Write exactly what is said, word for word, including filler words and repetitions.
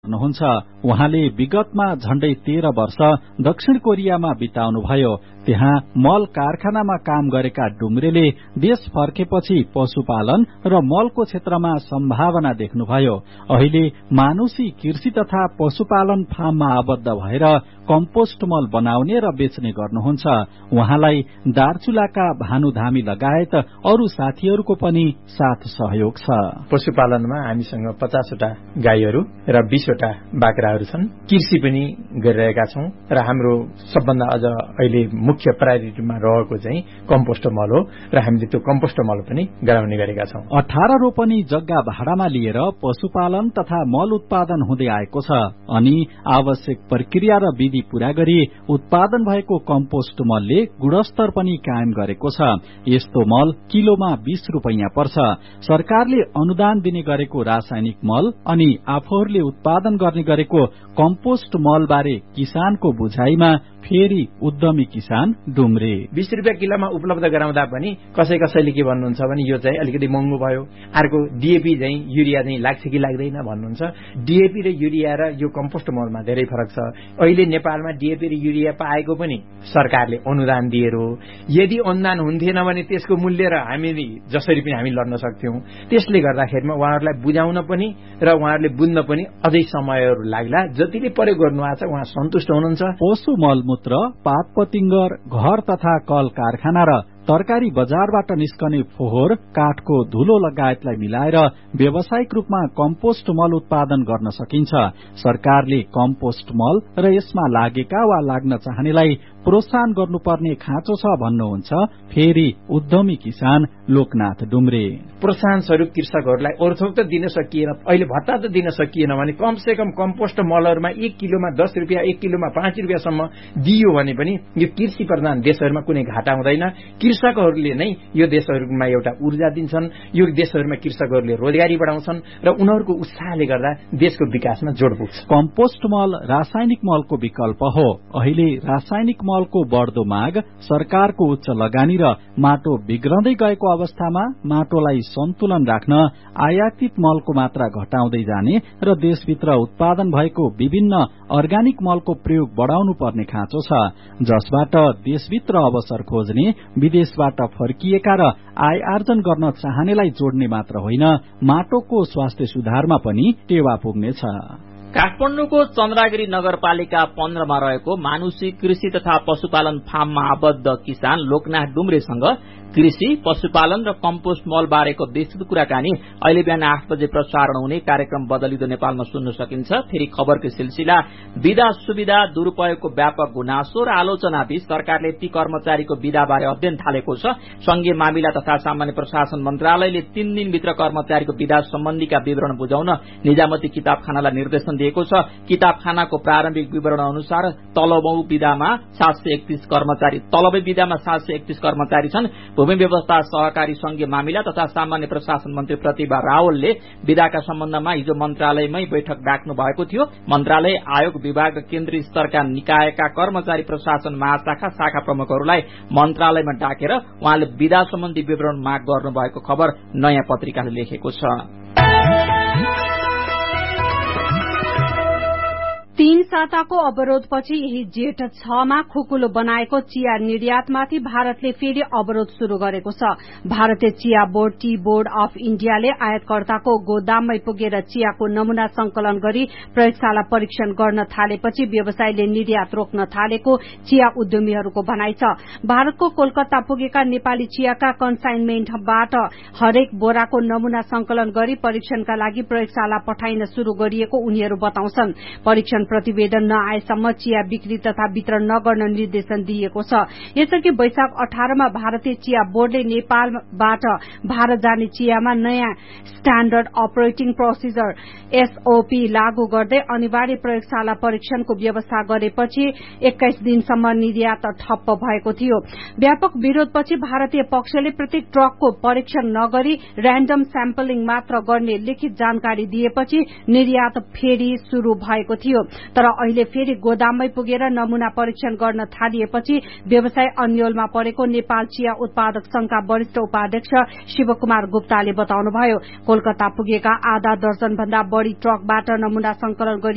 गर्नुहुन्छ। उहाँले विगतमा झण्डै तेह्र वर्ष दक्षिण कोरियामा बिताउनुभयो। त्यहाँ मल कारखानामा काम गरेका डुम्रेले देश फर्केपछि पशुपालन र मलको क्षेत्रमा सम्भावना देख्नुभयो। अहिले मानुषी कृषि तथा पशुपालन फार्ममा आबद्ध भएर कम्पोस्ट मल बनाउने र बेच्ने गर्नुहुन्छ। उहाँलाई दार्चुलाका भानुधामी लगायत अरू साथीहरूको पनि साथ सहयोग छ। पशुपालनमा हामीसँग पचासवटा गाईहरू र बीसवटा बाख्राहरू छन्। कृषि पनि गरिरहेका छौं र हाम्रो सबभन्दा अझ अहिले मुख्य प्रायोरिटीमा रहेको चाहिँ कम्पोस्ट मल हो र हामीले त्यो कम्पोस्ट मल पनि गराउने गरेका छौं। अठार रोपनी जग्गा भाडामा लिएर पशुपालन तथा मल उत्पादन हुँदै आएको छ अनि आवश्यक प्रक्रिया र विधि पूरा गरी उत्पादन भएको कम्पोस्ट मलले गुणस्तर पनि कायम गरेको छ। यस्तो मल किलोमा बीस रुपैयाँ पर्छ। सरकारले अनुदान दिने गरेको रासायनिक मल अनि आफूहरूले उत्पादन गर्ने गरेको कम्पोस्ट मल बारे किसानको बुझाइमा फेरि उद्यमी किसान डुम्रे बीस रुपियाँ किलोमा उपलब्ध गराउँदा पनि कसै कसैले के भन्नुहुन्छ भने यो चाहिँ अलिकति महँगो भयो, अर्को डीएपी चाहिँ युरिया चाहिँ लाग्छ कि लाग्दैन भन्नुहुन्छ। डीएपी र युरिया र यो कम्पोस्ट मलमा धेरै फरक छ। अहिले नेपालमा डीएपी र युरिया पाएको पनि सरकारले अनुदान दिएर हो। यदि अनुदान हुन्थेन भने त्यसको मूल्य र हामी जसरी पनि हामी लड्न सक्थ्यौं। त्यसले गर्दाखेरिमा उहाँहरूलाई बुझाउन पनि र उहाँहरूले बुझ्न पनि अझै समयहरू लाग्ला। जतिले प्रयोग गर्नुभएको छ उहाँ सन्तुष्ट हुनुहुन्छ। पशु मलमूत्र, पात पतिंगर, घर तथा कल कारखाना र तरकारी बजारबाट निस्कने फोहोर, काठको धुलो लगायतलाई मिलाएर व्यावसायिक रूपमा कम्पोस्ट मल उत्पादन गर्न सकिन्छ। सरकारले कम्पोस्ट मल र यसमा लागेका वा लाग्न चाहनेलाई प्रोत्साहन गर्नुपर्ने खाँचो छ भन्नुहुन्छ फेरि उद्यमी किसान लोकनाथ डुम्रे। प्रोत्साहन स्वरूप कृषकहरूलाई अर्थोक्त त दिन सकिएन, अहिले भत्ता त दिन सकिएन भने कमसे कम कम्पोस्ट मलहरूमा एक किलोमा दस रुपियाँ, एक किलोमा पाँच रुपियाँसम्म दियो भने पनि यो कृषि प्रधान देशहरूमा कुनै घाटा हुँदैन। कृषकहरूले नै यो देशहरूमा एउटा ऊर्जा दिन्छन्, यो देशहरूमा कृषकहरूले रोजगारी बढाउँछन् र उनीहरूको उत्साहले गर्दा देशको विकासमा जोड पुग्छ। कम्पोस्ट मल रासायनिक मलको विकल्प हो। अहिले रासायनिक मलको बढ्दो माग, सरकारको उच्च लगानी र माटो बिग्रँदै गएको अवस्थामा माटोलाई सन्तुलन राख्न आयातित मलको मात्रा घटाउँदै जाने र देशभित्र उत्पादन भएको विभिन्न अर्ग्यानिक मलको प्रयोग बढाउनु पर्ने खाँचो छ, जसबाट देशभित्र अवसर खोज्ने, विदेशबाट फर्किएका र आय आर्जन गर्न चाहनेलाई जोड्ने मात्र होइन, माटोको स्वास्थ्य सुधारमा पनि टेवा पुग्नेछ। काठमाडौँको चन्द्रागिरी नगरपालिका पन्ध्रमा रहेको मानुषी कृषि तथा पशुपालन फार्ममा आबद्ध किसान लोकनाथ डुम्रेसँग कृषि, पशुपालन र कम्पोस्ट मल बारेको विस्तृत कुराकानी अहिले बिहान आठ बजे प्रसारण हुने कार्यक्रम बदलिदो नेपालमा सुन्न सकिन्छ। फेरि खबरको सिलसिला विधा सुविधा दुरूपयोगको व्यापक गुनासो र आलोचना बीच सरकारले ती कर्मचारीको विधाबारे अध्ययन थालेको छ। संघीय मामिला तथा सामान्य प्रशासन मन्त्रालयले तीन दिनभित्र कर्मचारीको विधा सम्बन्धीका विवरण बुझाउन निजामती किताबखानालाई निर्देशन दिएको छ। किताबखानाको प्रारम्भिक विवरण अनुसार तलबौं विधामा सात सय एकतीस कर्मचारी तलबै विधामा सात सय एकतीस कर्मचारी छन्। भूमि व्यवस्था सहकारी संघीय मामिला तथा सामान्य प्रशासन मन्त्री प्रतिभा रावलले विधाका सम्बन्धमा हिजो मन्त्रालयमै बैठक डाक्नु भएको थियो। मन्त्रालय, आयोग, विभाग र केन्द्रीय स्तरका निकायका कर्मचारी प्रशासन महाशाखा शाखा प्रमुखहरूलाई मन्त्रालयमा डाकेर उहाँले विधा सम्बन्धी विवरण माग गर्नुभएको खबर नयाँ पत्रिकाले लेखेको छ। तीन साताको अवरोधपछि यही जेठ छमा खुकुलो बनाएको चिया निर्यातमाथि भारतले फेरि अवरोध शुरू गरेको छ। भारतीय चिया बोर्ड टी बोर्ड अफ इण्डियाले आयातकर्ताको गोदाममै पुगेर चियाको नमूना संकलन गरी प्रयोगशाला परीक्षण गर्न थालेपछि व्यवसायले निर्यात रोक्न थालेको चिया उद्यमीहरूको भनाइ छ। भारतको कोलकाता पुगेका नेपाली चियाका कन्साइनमेन्टबाट हरेक बोराको नमूना संकलन गरी परीक्षणका लागि प्रयोगशाला पठाइन शुरू गरिएको उनीहरू बताउँछन्। परीक्षण प्रतिवेदन नआएसम्म चिया बिक्री तथा वितरण नगर्न निर्देशन दिएको छ। यसअघि वैशाख अठारमा भारतीय चिया बोर्डले नेपालबाट भारत जाने चियामा नयाँ स्ट्याण्डर्ड अपरेटिङ प्रोसिजर एसओपी लागू गर्दै अनिवार्य प्रयोगशाला परीक्षणको व्यवस्था गरेपछि एक्काइस दिनसम्म निर्यात ठप्प भएको थियो। व्यापक विरोधपछि भारतीय पक्षले प्रत्येक ट्रकको परीक्षण नगरी र्यान्डम स्याम्पलिङ मात्र गर्ने लिखित जानकारी दिएपछि निर्यात फेरि शुरू भएको थियो। तर अहिले फेरि गोदाममै पुगेर नमूना परीक्षण गर्न थालिएपछि व्यवसाय अन्योलमा परेको नेपाल चिया उत्पादक संघका वरिष्ठ उपाध्यक्ष शिवकुमार गुप्ताले बताउनुभयो। कोलकाता पुगेका आधा दर्जन भन्दा बढ़ी ट्रकबाट नमूना संकलन गरी